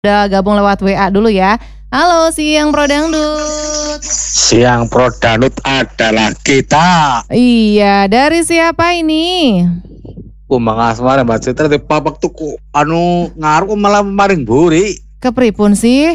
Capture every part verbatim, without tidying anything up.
Udah gabung lewat W A dulu ya. Halo Siang Pro Dangdut. Siang Pro Dangdut adalah kita. Iya, dari siapa ini? Kumbang asmara Mbak Citra di papak tuku anu ngaruh malah maring buri. Kepripun sih?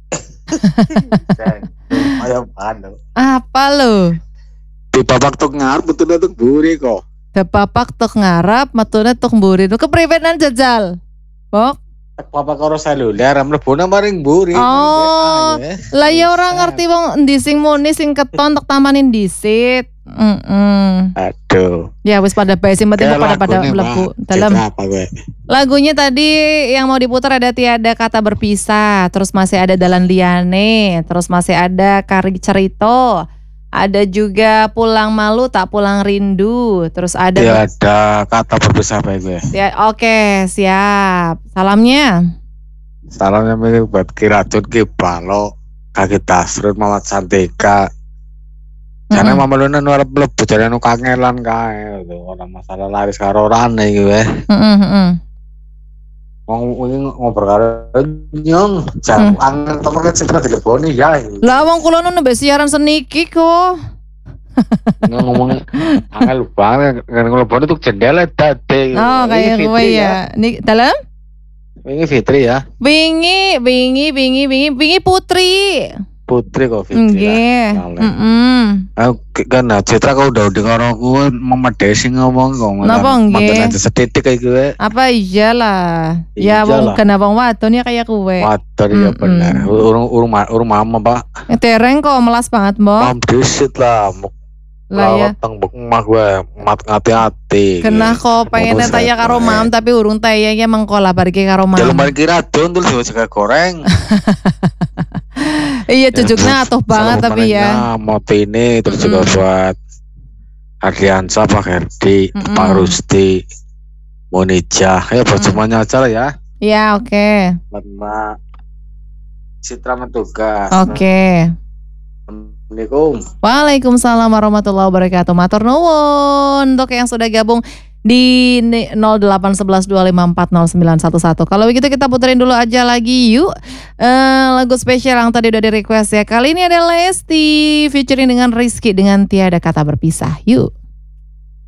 Ayo anu. Apa lo? Di papak tuk ngaruh betul tuk buri kok. Tepapak tok ngarap, matuna tok mburi. Nu kepriwetan jajal? Bok? Papak karo seluler, mlebuna maring buri. Oh, lah ya orang ngerti wong endi sing muni sing keton tok tamanin disit. Heeh. Aduh. Ya wis pada bae sing penting pada pada mlebu dalam. Lagunya tadi yang mau diputar ada Tiada Kata Berpisah, terus masih ada Dalan Liyane, terus masih ada Kari Cerito. Ada juga Pulang Malu Tak Pulang Rindu. Terus ada Tiada Kata Berpisah bae gue. Ya, oke, siap. Salamnya. Salamnya mirip buat Kiracun Ki Balo, Kaki Tasrun, Mamat Santika. Jane mama luna nu arep mlebu jane nu kangelan kae lho, ora masalah laris karo rane iki weh. Heeh, heeh. Wong wingi ngobrol karo nyong, jan angel temen sing dileboni ya. Lah wong kula nu nembe siaran seniki kok. Ngomong angel banget kan ngeleboni tuh jendela dade. Oh, kayak kowe ya. Nih, dalam? Wingi Fitri ya. Wingi, wingi, wingi, wingi, wingi Putri. Putri kok Fitri. Nggih. Heeh. Aku kan Citra kau udah dengar aku memedesi ngomong kok. Napa nggih? Mantan aja setitik kayak gue. Apa iyalah. Ya wong kena wong wadon ya kayak kowe. Wadon ya benar. Urung urung urung mama, Pak. Tereng kok melas banget, Mbok. Mam disit lah. Lah ya. Teng mah gue mat ngati-hati. Kena kok pengen tanya karo mam tapi urung tanya ya mengkola bariki karo mam. Kalau mari kira don terus juga goreng. Iya cucuknya atuh banget tapi ya. Mau ini terus juga buat Ardiansa, Pak Herdi, Pak Rusti, Monija. Ya buat semuanya acara ya. Iya oke. Mbak Citra Mentugas. Oke. Assalamualaikum. Waalaikumsalam warahmatullahi wabarakatuh. Matur nuwun untuk yang sudah gabung di nol delapan satu satu dua lima empat nol sembilan satu satu. Kalau begitu kita puterin dulu aja lagi yuk uh, lagu spesial yang tadi udah di request ya. Kali ini ada Lesti featuring dengan Rizky dengan Tiada Kata Berpisah. Yuk.